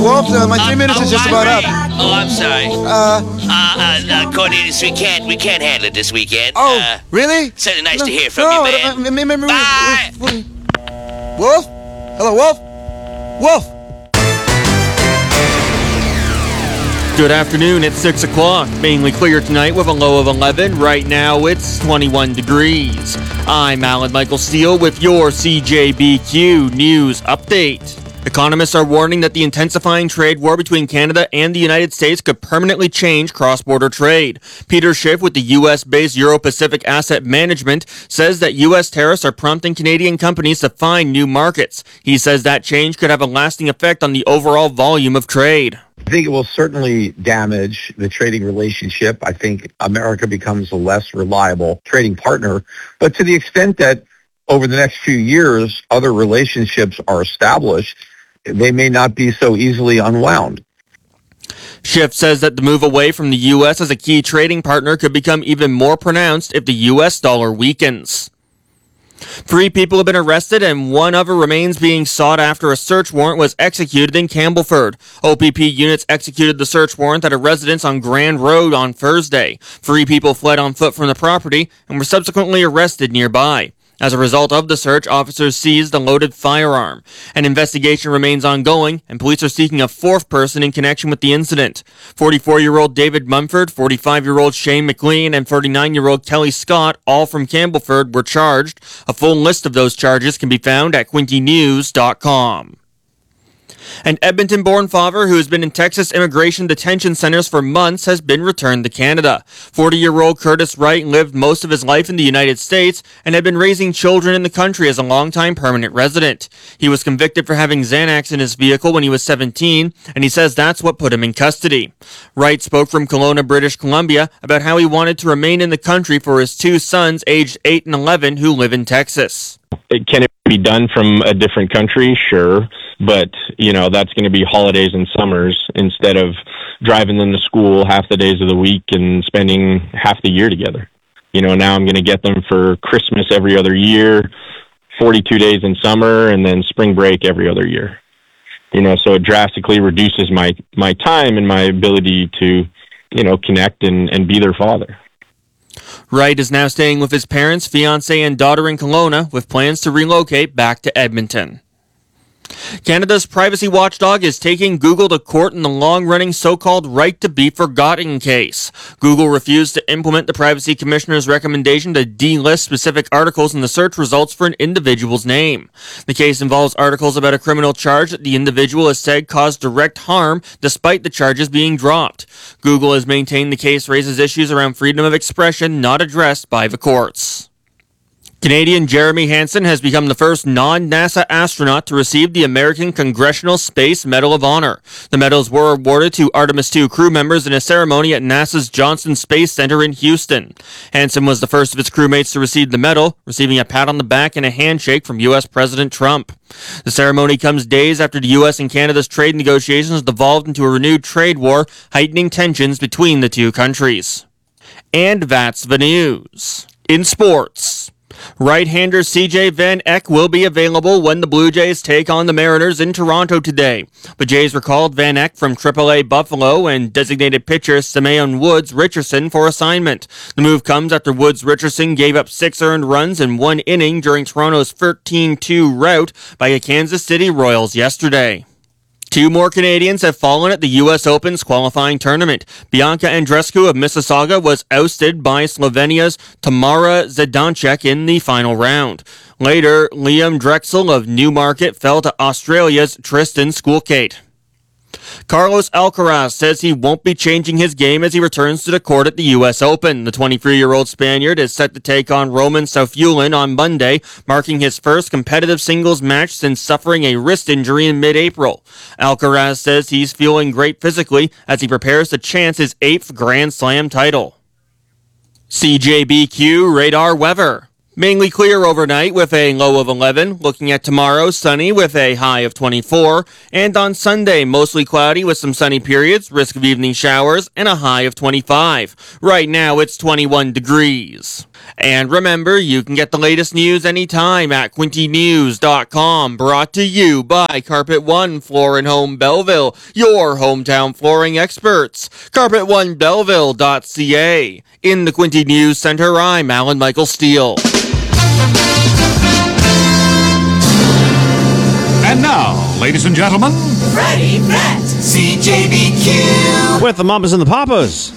Wolf, my 3 minutes is just about up. Oh, I'm sorry. Cornelius, we can't handle it this weekend. Oh, really? Certainly nice to hear from you, man. Bye. Wolf? Hello, Wolf? Wolf? Good afternoon, it's 6 o'clock. Mainly clear tonight with a low of 11. Right now it's 21 degrees. I'm Alan Michael Steele with your CJBQ News Update. Economists are warning that the intensifying trade war between Canada and the United States could permanently change cross-border trade. Peter Schiff with the U.S.-based Euro-Pacific Asset Management says that U.S. tariffs are prompting Canadian companies to find new markets. He says that change could have a lasting effect on the overall volume of trade. I think it will certainly damage the trading relationship. I think America becomes a less reliable trading partner. But to the extent that over the next few years, other relationships are established, they may not be so easily unwound. Schiff says that the move away from the U.S. as a key trading partner could become even more pronounced if the U.S. dollar weakens. 3 people have been arrested and 1 other remains being sought after a search warrant was executed in Campbellford. OPP units executed the search warrant at a residence on Grand Road on Thursday. 3 people fled on foot from the property and were subsequently arrested nearby. As a result of the search, officers seized a loaded firearm. An investigation remains ongoing, and police are seeking a 4th person in connection with the incident. 44-year-old David Mumford, 45-year-old Shane McLean, and 39-year-old Kelly Scott, all from Campbellford, were charged. A full list of those charges can be found at quintynews.com. An Edmonton-born father who has been in Texas immigration detention centers for months has been returned to Canada. 40-year-old Curtis Wright lived most of his life in the United States and had been raising children in the country as a longtime permanent resident. He was convicted for having Xanax in his vehicle when he was 17, and he says that's what put him in custody. Wright spoke from Kelowna, British Columbia, about how he wanted to remain in the country for his 2 sons, aged 8 and 11, who live in Texas. Can it be done from a different country? Sure. But, that's going to be holidays and summers instead of driving them to school half the days of the week and spending half the year together. Now I'm going to get them for Christmas every other year, 42 days in summer, and then spring break every other year. So it drastically reduces my time and my ability to, connect and be their father. Wright is now staying with his parents, fiancé, and daughter in Kelowna, with plans to relocate back to Edmonton. Canada's privacy watchdog is taking Google to court in the long-running so-called right to be forgotten case. Google refused to implement the privacy commissioner's recommendation to delist specific articles in the search results for an individual's name. The case involves articles about a criminal charge that the individual has said caused direct harm despite the charges being dropped. Google has maintained the case raises issues around freedom of expression not addressed by the courts. Canadian Jeremy Hansen has become the first non-NASA astronaut to receive the American Congressional Space Medal of Honor. The medals were awarded to Artemis II crew members in a ceremony at NASA's Johnson Space Center in Houston. Hansen was the first of his crewmates to receive the medal, receiving a pat on the back and a handshake from U.S. President Trump. The ceremony comes days after the U.S. and Canada's trade negotiations devolved into a renewed trade war, heightening tensions between the 2 countries. And that's the news. In sports, right-hander C.J. Van Eck will be available when the Blue Jays take on the Mariners in Toronto today. The Jays recalled Van Eck from AAA Buffalo and designated pitcher Simeon Woods Richardson for assignment. The move comes after Woods Richardson gave up 6 earned runs in 1 inning during Toronto's 13-2 rout by the Kansas City Royals yesterday. 2 more Canadians have fallen at the U.S. Open's qualifying tournament. Bianca Andreescu of Mississauga was ousted by Slovenia's Tamara Zidansek in the final round. Later, Liam Drexel of Newmarket fell to Australia's Tristan Schoolkate. Carlos Alcaraz says he won't be changing his game as he returns to the court at the U.S. Open. The 23-year-old Spaniard is set to take on Roman Saufulin on Monday, marking his first competitive singles match since suffering a wrist injury in mid-April. Alcaraz says he's feeling great physically as he prepares to chance his 8th Grand Slam title. CJBQ Radar Weather. Mainly clear overnight with a low of 11. Looking at tomorrow, sunny with a high of 24. And on Sunday, mostly cloudy with some sunny periods, risk of evening showers, and a high of 25. Right now, it's 21 degrees. And remember, you can get the latest news anytime at QuintyNews.com. Brought to you by Carpet One Floor and Home Belleville, your hometown flooring experts. CarpetOneBelleville.ca. In the Quinty News Center, I'm Alan Michael Steele. And now, ladies and gentlemen, Freddie Brett, CJBQ. With the Mamas and the Papas.